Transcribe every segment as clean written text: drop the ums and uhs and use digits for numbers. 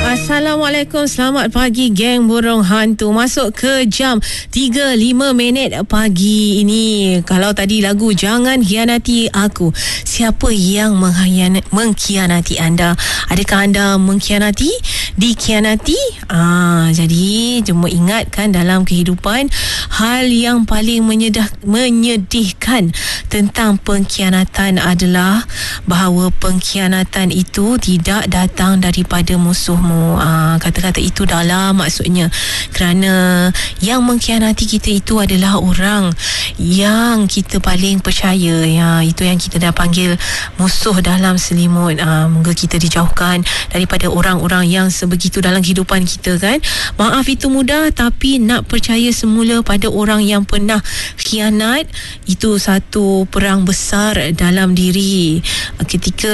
Assalamualaikum, selamat pagi geng burung hantu. Masuk ke jam 3.05 pagi ini. Kalau tadi lagu Jangan Hianati Aku, siapa yang mengkhianati anda? Adakah anda mengkhianati? Dikhianati? Jadi cuma ingatkan dalam kehidupan, hal yang paling menyedihkan tentang pengkhianatan adalah bahawa pengkhianatan itu tidak datang daripada musuhmu. Kata-kata itu dalam maksudnya, kerana yang mengkhianati kita itu adalah orang yang kita paling percaya. Itu yang kita dah panggil musuh dalam selimut. Moga kita dijauhkan daripada orang-orang yang sebegitu dalam kehidupan kita kan. Maaf itu mudah, tapi nak percaya semula pada orang yang pernah khianat, itu satu perang besar dalam diri. Ketika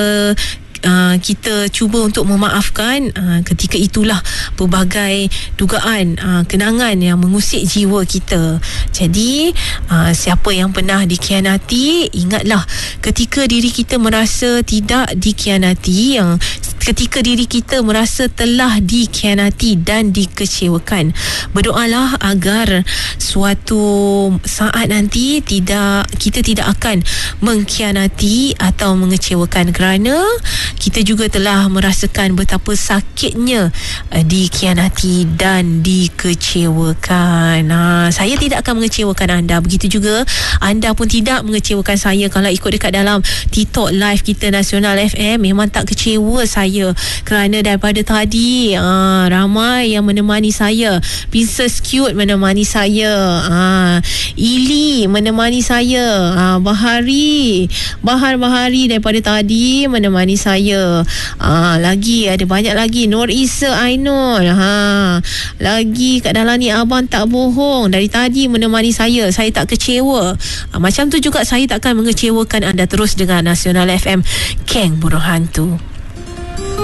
kita cuba untuk memaafkan, ketika itulah pelbagai dugaan kenangan yang mengusik jiwa kita. Jadi siapa yang pernah dikhianati, ingatlah ketika diri kita merasa tidak dikhianati, ketika diri kita merasa telah dikhianati dan dikecewakan, berdoalah agar suatu saat nanti kita tidak akan mengkhianati atau mengecewakan, kerana kita juga telah merasakan betapa sakitnya dikhianati dan dikecewakan. Saya tidak akan mengecewakan anda, begitu juga anda pun tidak mengecewakan saya. Kalau ikut dekat dalam TikTok live kita Nasional FM, memang tak kecewa saya, kerana daripada tadi ramai yang menemani saya. Princess Cute menemani saya, Ili menemani saya, Bahari daripada tadi menemani saya. Lagi ada banyak lagi, Nur Isa Ainul, lagi kat dalam ni Abang Tak Bohong dari tadi menemani saya. Saya tak kecewa. Macam tu juga saya takkan mengecewakan anda. Terus dengan Nasional FM, Geng Burung Hantu.